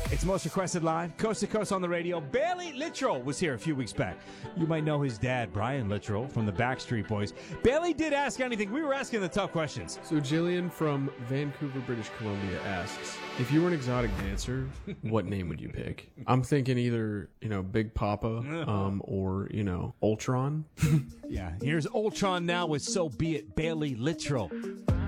It's Most Requested Live, coast to coast on the radio. Bailey Littrell was here a few weeks back. You might know his dad, Brian Littrell, from the Backstreet Boys. Bailey did ask anything. We were asking the tough questions. So Jillian from Vancouver, British Columbia asks, if you were an exotic dancer, what name would you pick? I'm thinking either, Big Papa or, Ultron. Yeah, here's Ultron now with So Be It, Bailey Littrell.